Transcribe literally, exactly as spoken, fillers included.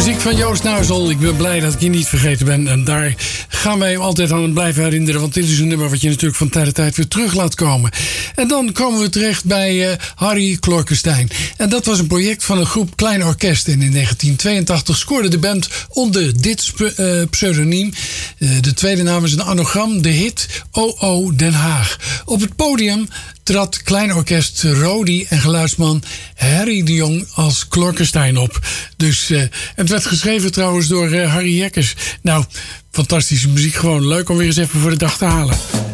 Muziek van Joost Nuisel. Ik ben blij dat ik je niet vergeten ben. En daar gaan wij altijd aan blijven herinneren. Want dit is een nummer wat je natuurlijk van tijd tot tijd weer terug laat komen. En dan komen we terecht bij uh, Harry Clorkenstein. En dat was een project van een groep Klein Orkest. En in negentien tweeëntachtig scoorde de band onder dit sp- uh, pseudoniem. Uh, de tweede naam is een anagram. De hit O O Den Haag. Op het podium trad Klein Orkest Rodi en geluidsman Harry de Jong als Clorkenstein op. Dus uh, het werd geschreven trouwens door uh, Harry Jekkers. Nou, fantastische muziek, gewoon leuk om weer eens even voor de dag te halen.